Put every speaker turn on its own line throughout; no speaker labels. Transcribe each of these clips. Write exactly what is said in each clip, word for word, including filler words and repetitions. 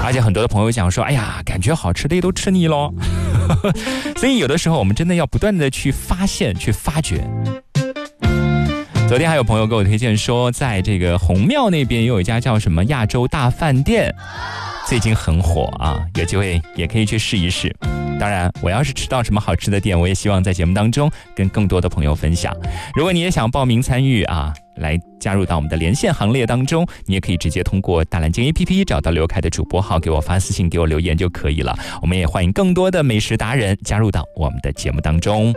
而且很多的朋友讲说，哎呀，感觉好吃的也都吃腻咯。所以有的时候我们真的要不断的去发现去发掘。昨天还有朋友给我推荐说，在这个红庙那边也有一家叫什么亚洲大饭店，最近很火啊，有机会也可以去试一试。当然我要是吃到什么好吃的店，我也希望在节目当中跟更多的朋友分享。如果你也想报名参与啊，来加入到我们的连线行列当中，你也可以直接通过大蓝鲸 A P P 找到刘凯的主播号，给我发私信，给我留言就可以了。我们也欢迎更多的美食达人加入到我们的节目当中。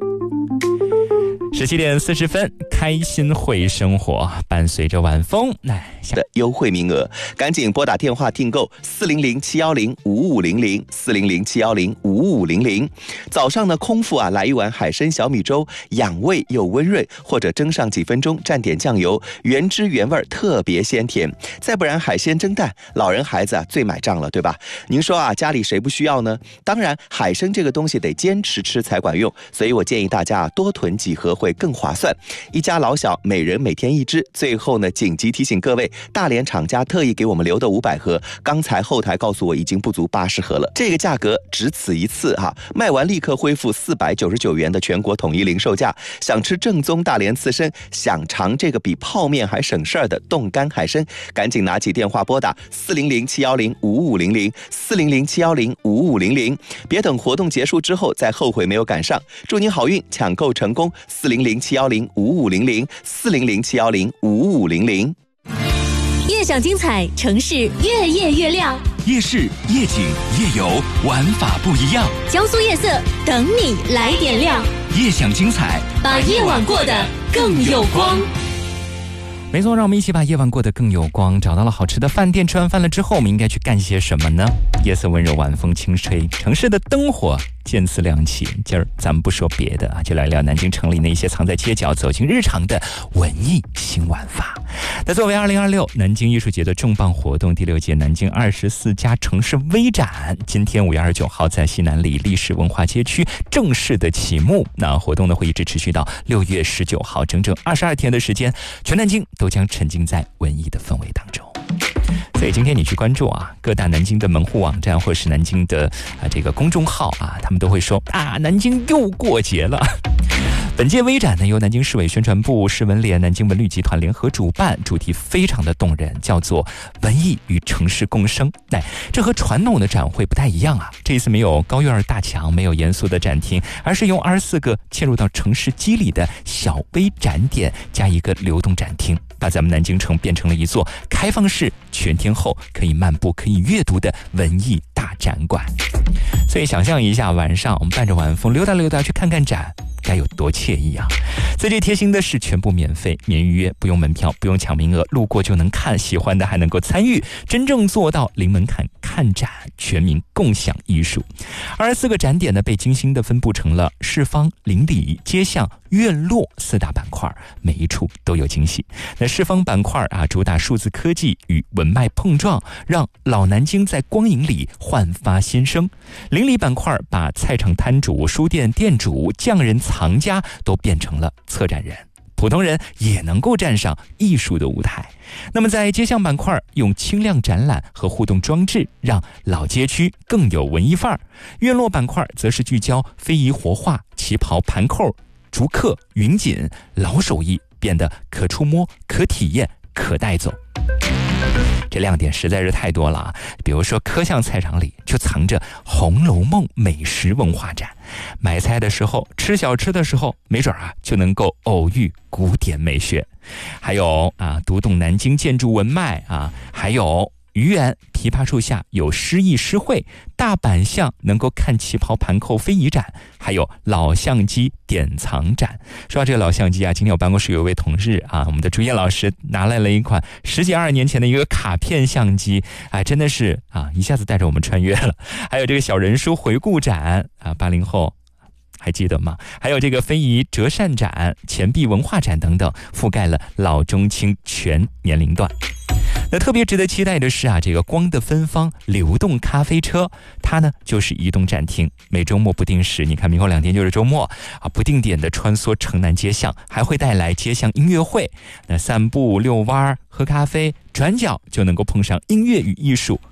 十七点四十分，开心会生活，伴随着晚风来
的优惠名额，赶紧拨打电话订购四零零七幺零五五零零四零零七幺零五五零零。早上呢，空腹啊来一碗海参小米粥，养胃又温润，或者蒸上几分钟，蘸点酱油，原汁原味，特别鲜甜。再不然海鲜蒸蛋，老人孩子啊最买账了，对吧？您说啊，家里谁不需要呢？当然，海参这个东西得坚持吃才管用，所以我建议大家多囤几盒会更划算。一家老小每人每天一只。最后呢，紧急提醒各位，大连厂家特意给我们留的五百盒，刚才后台告诉我已经不足八十盒了，这个价格只此一次哈、啊，卖完立刻恢复四百九十九元的全国统一零售价。想吃正宗大连刺身，想尝这个比泡面还省事儿的冻干海参，赶紧拿起电话拨打四零零七幺零五五零零四零零七幺零五五零零，别等活动结束之后再后悔没有赶上。祝您好运，抢购成功！四零零七幺零五五零零四零零七幺零五五零零。
夜享精彩，城市越夜越亮。
夜市、夜景、夜游，玩法不一样。
江苏夜色等你来点亮，
夜享精彩，
把夜晚过得更有光。
没错，让我们一起把夜晚过得更有光。找到了好吃的饭店，吃完饭了之后，我们应该去干些什么呢？夜色温柔，晚风轻吹，城市的灯火渐次亮起。今儿咱们不说别的啊，就来聊南京城里那些藏在街角、走进日常的文艺新玩法。那作为二零二六南京艺术节的重磅活动，第六届南京二十四家城市微展，今天五月二十九号在西南里历史文化街区正式的启幕。那活动呢会一直持续到六月十九号，整整二十二天的时间，全南京都将沉浸在文艺的氛围当中。所以今天你去关注啊，各大南京的门户网站或是南京的啊这个公众号啊，他们都会说啊，南京又过节了。本届微展呢，由南京市委宣传部、市文联、南京文旅集团联合主办，主题非常的动人，叫做文艺与城市共生。哎，这和传统的展会不太一样啊，这一次没有高院大墙，没有严肃的展厅，而是用二十四个嵌入到城市肌理的小微展点加一个流动展厅，把咱们南京城变成了一座开放式、全天候可以漫步、可以阅读的文艺大展馆。所以想象一下，晚上我们伴着晚风溜达溜达去看看展，该有多惬意啊！最最贴心的是全部免费、免预约，不用门票，不用抢名额，路过就能看，喜欢的还能够参与，真正做到零门槛看展，全民共享艺术。二十四个展点呢，被精心的分布成了市方、邻里、街巷、院落四大板块，每一处都有惊喜。那市方板块啊，主打数字科技与文脉碰撞，让老南京在光影里焕发新生。邻里板块把菜场摊主、书店店主、匠人、藏家都变成了策展人，普通人也能够站上艺术的舞台。那么在街巷板块，用轻量展览和互动装置，让老街区更有文艺范儿。院落板块则是聚焦非遗活化、旗袍盘扣、竹刻、云锦，老手艺变得可触摸、可体验、可带走。这亮点实在是太多了啊！比如说科巷菜场里就藏着《红楼梦》美食文化展，买菜的时候、吃小吃的时候，没准啊就能够偶遇古典美学。还有啊，读懂南京建筑文脉啊，还有愚园枇杷树下有诗意诗会，大板巷能够看旗袍盘扣非遗展，还有老相机典藏展。说到这个老相机啊，今天我办公室有一位同事啊，我们的朱叶老师拿来了一款十几二十年前的一个卡片相机，哎，真的是啊，一下子带着我们穿越了。还有这个小人书回顾展啊，八零后还记得吗？还有这个非遗折扇展、钱币文化展等等，覆盖了老中青全年龄段。那特别值得期待的是啊，这个光的芬芳流动咖啡车，它呢就是移动展厅，每周末不定时，你看明后两天就是周末啊，不定点的穿梭城南街巷，还会带来街巷音乐会。那散步、遛弯、喝咖啡，转角就能够碰上音乐与艺术